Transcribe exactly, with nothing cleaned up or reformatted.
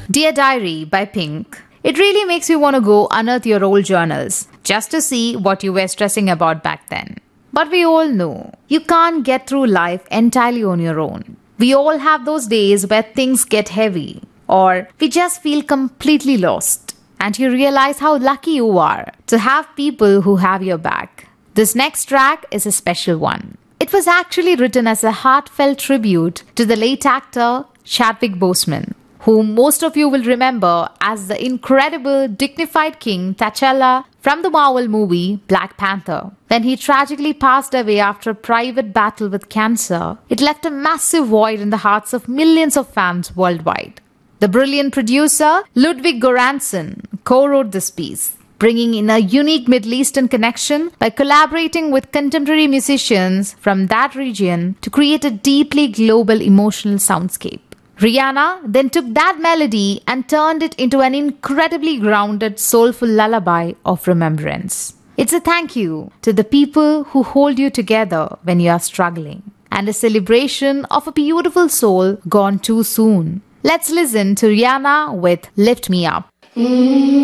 Dear Diary by Pink. It really makes you want to go unearth your old journals just to see what you were stressing about back then. But we all know you can't get through life entirely on your own. We all have those days where things get heavy or we just feel completely lost. And you realize how lucky you are to have people who have your back. This next track is a special one. It was actually written as a heartfelt tribute to the late actor Chadwick Boseman, whom most of you will remember as the incredible, dignified King T'Challa from the Marvel movie Black Panther. When he tragically passed away after a private battle with cancer, it left a massive void in the hearts of millions of fans worldwide. The brilliant producer Ludwig Göransson co-wrote this piece, bringing in a unique Middle Eastern connection by collaborating with contemporary musicians from that region to create a deeply global emotional soundscape. Rihanna then took that melody and turned it into an incredibly grounded, soulful lullaby of remembrance. It's a thank you to the people who hold you together when you are struggling, and a celebration of a beautiful soul gone too soon. Let's listen to Rihanna with Lift Me Up.